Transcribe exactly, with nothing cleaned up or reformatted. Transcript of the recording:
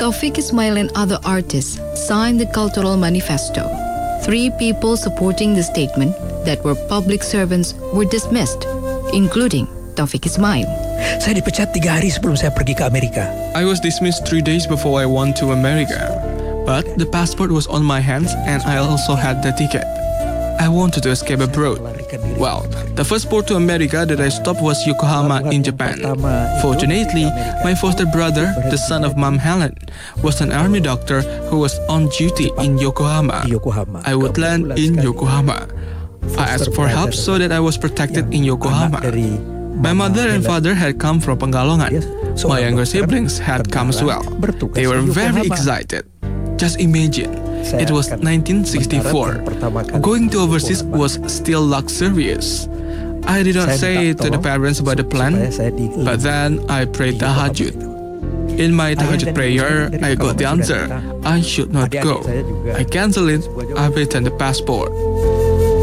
Taufik Ismail and other artists signed the Cultural Manifesto. Three people supporting the statement that were public servants were dismissed, including Taufik Ismail. Saya dipecat tiga hari sebelum saya pergi ke Amerika. I was dismissed three days before I went to America. But the passport was on my hands and I also had the ticket. I wanted to escape abroad. Well, the first port to America that I stopped was Yokohama in Japan. Fortunately, my foster brother, the son of Mom Helen, was an army doctor who was on duty in Yokohama. I would land in Yokohama. I asked for help so that I was protected in Yokohama. My mother and father had come from Pekalongan. My younger siblings had come as well. They were very excited. Just imagine, it was nineteen sixty-four. Going to overseas was still luxurious. I did not say to the parents about the plan, but then I prayed tahajjud. In my tahajjud prayer, I got the answer. I should not go. I cancelled it. I returned the passport.